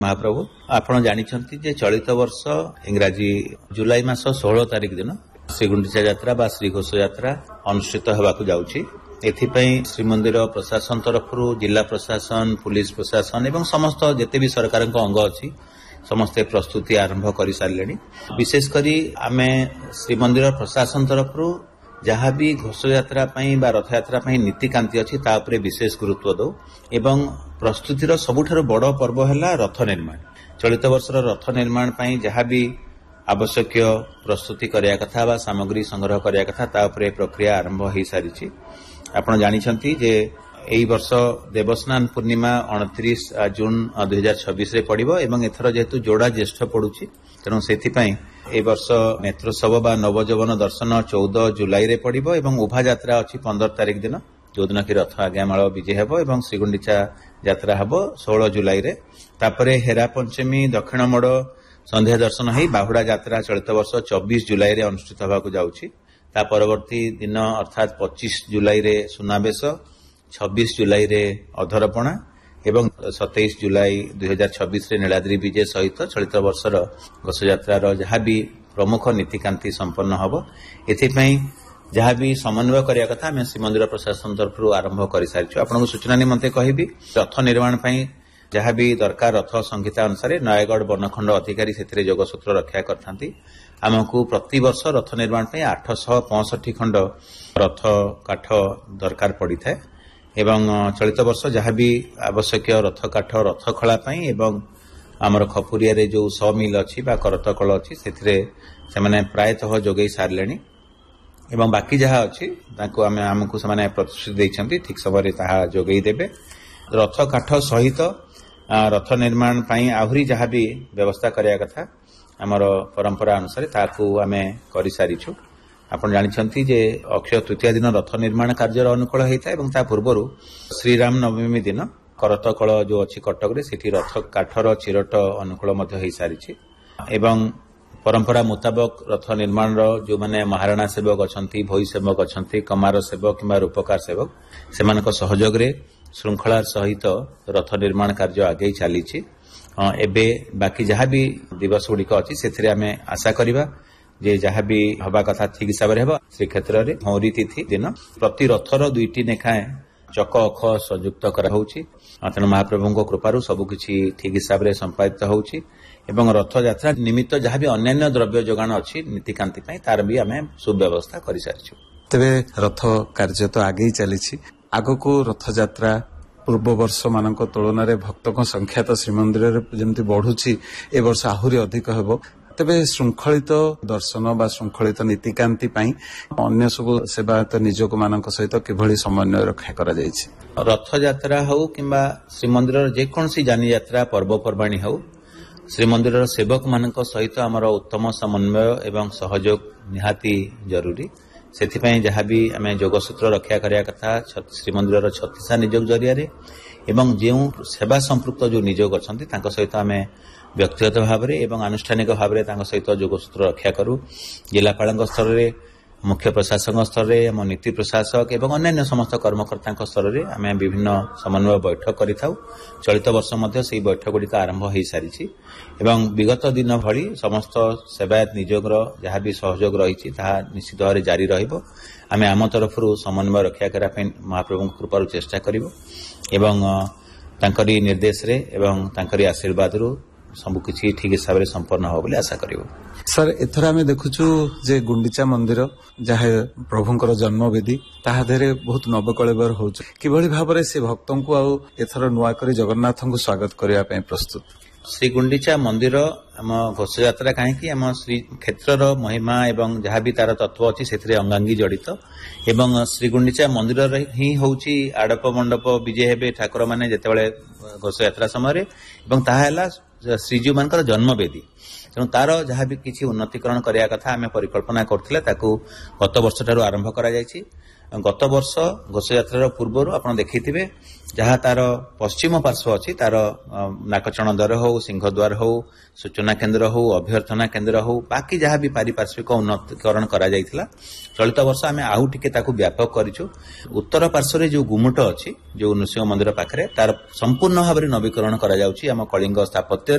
महाप्रभु आपण जानिछंती जे चलित वर्ष इंग्राजी जुलाई मास 16 तारिख दिन श्री गुंडीचा यात्रा बा श्री घोष यात्रा अनुष्ठित होबाकू जाउछि। एथिपई श्रीमंदिर प्रशासन तरफरु जिला प्रशासन पुलिस प्रशासन एवं समस्त जेते भी सरकार अंग अछि समस्ते प्रस्तुति आरंभ कर सारे। विशेषकर आमे श्रीमंदिर प्रशासन तरफरु जहाँ भी घोष यात्रा बा रथ यात्रा नीतिकांति अच्छी तापर विशेष गुरुत्व दो एवं प्रस्तुतिर सबुठारु बड़ पर्व है रथ निर्माण। चलित वर्षर रथ निर्माण जहाँ भी आवश्यक प्रस्तुति करिया कथा बा सामग्री संग्रह करिया कथा तापर प्रक्रिया आरंभ हो सारी। आपण जानिछंती जे एई वर्ष देवस्नान पूर्णिमा 29 जून 2026 रे पड़िबो एवं एथर जेहेतु जोड़ा ज्येष्ठ पड़ुछि तेणु सेथिपई ए वर्ष नेत्रोत्सव बा नवजौवन दर्शन 14 जुलाई रे पड़िबो एवं उभा यात्रा अछि 15 तारिख दिन जो दिन की रथ आज्ञामाल विजय हेबो एवं श्रीगुंडीचा यात्रा हेबो 16 जुलाई रे। तापरे हेरा पंचमी दक्षिण मोड़ संध्या दर्शन होई बाहुड़ा यात्रा चलित वर्ष 24 जुलाई रे अनुष्ठित होबाकू जाउछि। ता परवर्ती दिन अर्थात 25 जुलाई रे सुनाबेश 26 जुलाई रे अधरपणा एवं 27 जुलाई 2026 रे नीलाद्री विजय सहित चलित वर्षर घोष यात्रार जहाँ भी प्रमुख नीतिकांति संपन्न हब एथिपई जहाँ भी समन्वय करिया कथा आम श्रीमंदिर प्रशासन तरफ आरंभ कर सारी। आपको सूचना निमंते कहबी रथ निर्माण जहाँ भी दरकार रथ संहिता अनुसार नयगढ़ बनखंड अधिकारी से जोगसूत्र रक्षा करथांती। आमको प्रति वर्ष रथ निर्माण 865 खंड रथ काठ दरकार पड़ी थाए एवं चलित वर्ष जहाँ भी आवश्यक रथ काठ रथ खला एवं आमर खपुरिया रे जो 100 मिल अच्छी करतकल अच्छी से प्रायतः जोगई सारे एवं बाकी जहाँ अच्छी आमको से प्रतिश्रुति देइछंती ठीक समय ताहा जोगई देबे। रथ काठ सहित रथ निर्माण आहरी जहाँ भी व्यवस्था करिया कथा आमर परंपरा अनुसार ताकू आमे करि सारिछु। आपण जानिछंती जे अक्षय तृतीया दिन रथ निर्माण कार्य अनुकूल होता है ता पूर्व श्रीराम नवमी दिन करतकल जो अच्छी कटक रे सेठी रथ काठर चिरट अनुकूल हो सारी एवं परंपरा मुताबक रथ निर्माण जो माने महाराणा सेवक अच्छी भई सेवक अच्छी कमार सेवक किंबा रूपकार सेवक से सहयोग रे श्रृंखला सहित रथ निर्माण कार्य आगे चली एबे बाकी जहाँ भी दिवस गुड़िक अच्छी से आशा करवा जे जहाँ भी हवा कथा ठीक हिसाब से श्रीक्षेत्र में भौरी तिथि दिन प्रति रथर 2टी नेखाएं चक अख संयुक्त कराउछि। तेणु महाप्रभु कृपारू सबकिछि ठीक हिसाब से संपादित होउछि एवं रथ यात्रा निमित्त जहाँ भी अन्य द्रव्य जोगान अच्छी नीतिकांति तार भी आम सुव्यवस्था कर सारी। तेरे रथ कार्य तो आगे ही चली आगको रथ यात्रा पूर्व वर्ष मान तुलन में भक्तों संख्या तो श्रीमंदिर जमी बढ़ुची ए वर्ष आहरी अधिक हेबो। तेबे श्रृंखलित दर्शन बा श्रृंखलित नीतिकांति अन्य सब सेवायत निजोग मान सहित किभली समन्वय रक्षा करा जायछि। रथ यात्रा हो किंबा श्रीमंदिर जेकोसी जानी यात्रा पर्वपर्वाणी हो श्रीमंदिर सेवक मान सहित आमर उत्तम समन्वय एवं सहयोग निहाती जरूरी। सेथिपई जहाँ भी आम जोगसूत्र रक्षा करिया कथा श्रीमंदिर 36 निजोग जरिया एवं जो सेवा संपृक्त जो निजोग अच्छी सहित आम व्यक्तिगत भाव एवं आनुष्ठानिक भाव सहित जोगसूत्र रक्षा करूँ। जिलापाल स्तर में मुख्य प्रशासक स्तर में आम नीति प्रशासक एवं अन्य समस्त कर्मकर्ता स्तर में आम विभिन्न समन्वय बैठक करिथाउ। चलित वर्ष मध्य से बैठक गुड़िक आरंभ हो सारी एवं विगत दिन भली समस्त सेवायत निजोगर जहाँ भी सहयोग रही निश्चित भाव जारी रहिबो। आम आम तरफ समन्वय रक्षा करने महाप्रभु कृपार चेष्टा करिबो एवं तांकरी निर्देश रे एवं तांकरी आशीर्वाद रु सबकि ठीक हिसाब से संपन्न हो बोली आशा करिबो। सर एथर आम देखुचु जे गुंडीचा मंदिर जहाँ प्रभुंकर जन्मवेदी ताहा देरे बहुत नवकलेबर होउछ किभली भाबरे से भक्तों को आउ एथर नुआ करी जगन्नाथ को स्वागत करिया पे प्रस्तुत। श्री गुंडीचा मंदिर आम घोष यात्रा कहीं आम श्री क्षेत्र महिमा एवं जहाँ भी तार तत्व अच्छी से अंगांगी जड़ित एवं श्री गुंडीचा मंदिर ही होउची आड़प मंडप विजय हेबे ठाकुर माने जेतेबेले घोष यात्रा समय ताहा श्रीजीव मान जन्मवेदी तेणु तार जहाँ भी किसी उन्नतीकरण करिया कथा आम परिकल्पना करथिले ताकू गत वर्ष ठारू आरंभ करा जायछि। ଗତ ବର୍ଷ ଘୋଷଯାତ୍ରାର ପୂର୍ବରୁ ଆପଣ ଦେଖିଥିବେ ଯାହା ତାର ପଶ୍ଚିମ ପାର୍ଶ୍ୱ ଅଛି ତାର ନାକଚଣ ଦ୍ୱାର ହଉ ସିଂହଦ୍ୱାର ହଉ ସୂଚନା କେନ୍ଦ୍ର ହଉ ଅଭ୍ୟର୍ଥନା କେନ୍ଦ୍ର ହଉ ବାକି ଯାହା ବି ପାରିପାର୍ଶ୍ୱିକ ଉନ୍ନତିକରଣ କରାଯାଇଥିଲା ଚଳିତ ବର୍ଷ ଆମେ ଆଉ ଟିକେ ତାକୁ ବ୍ୟାପକ କରିଛୁ। ଉତ୍ତର ପାର୍ଶ୍ୱରେ ଯୋଉ ଗୁମୁଟ ଅଛି ଯୋଉ ନୃସିଂହ ମନ୍ଦିର ପାଖରେ ତାର ସମ୍ପୂର୍ଣ୍ଣ ଭାବରେ ନବୀକରଣ କରାଯାଉଛି ଆମ କଳିଙ୍ଗ ସ୍ଥାପତ୍ୟରେ